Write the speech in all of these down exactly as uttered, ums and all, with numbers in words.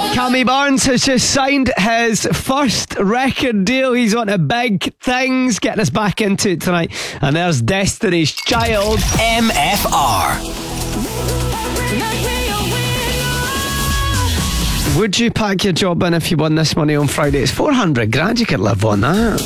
Cammy Barnes has just signed his first record deal. He's on to big things, getting us back into it tonight. And there's Destiny's Child. M F R. Would you pack your job in if you won this money on Friday? It's four hundred grand. You could live on that.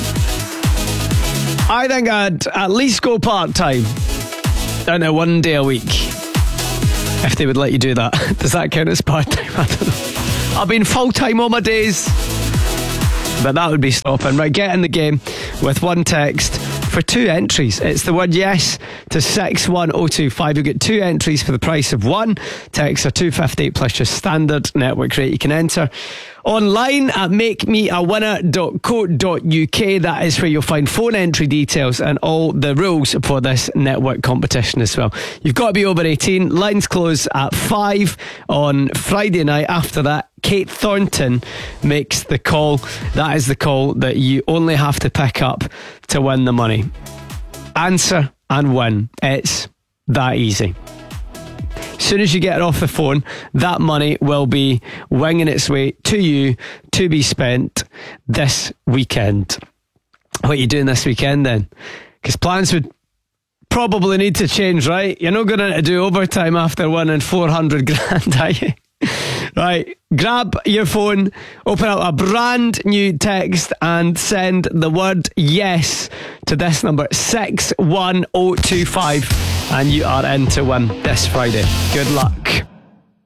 I think I'd at least go part-time. Down to one day a week. If they would let you do that. Does that count as part-time? I don't know. I've been full-time all my days. But that would be stopping. Right, get in the game with one text for two entries. It's the word yes to six one oh two five. You'll get two entries for the price of one. Texts are two fifty plus your standard network rate. You can enter online at make me a winner dot co dot uk. That is where you'll find phone entry details and all the rules for this network competition as well. You've got to be over eighteen. Lines close at five on Friday night. After that, Kate Thornton makes the call. That is the call that you only have to pick up to win the money. Answer and win. It's that easy. As soon as you get it off the phone, that money will be winging its way to you to be spent this weekend. What are you doing this weekend then? Because plans would probably need to change, right? You're not going to do overtime after winning four hundred grand, are you? Right, grab your phone, open up a brand new text and send the word yes to this number, six one oh two five, and you are in to win this Friday. Good luck.